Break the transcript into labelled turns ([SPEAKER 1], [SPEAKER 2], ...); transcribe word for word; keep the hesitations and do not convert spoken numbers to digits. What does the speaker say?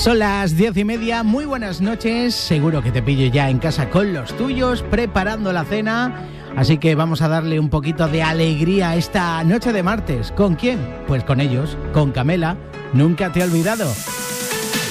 [SPEAKER 1] Son las diez y media, muy buenas noches, seguro que te pillo ya en casa con los tuyos, preparando la cena, así que vamos a darle un poquito de alegría a esta noche de martes. ¿Con quién? Pues con ellos, con Camela, Nunca te he olvidado.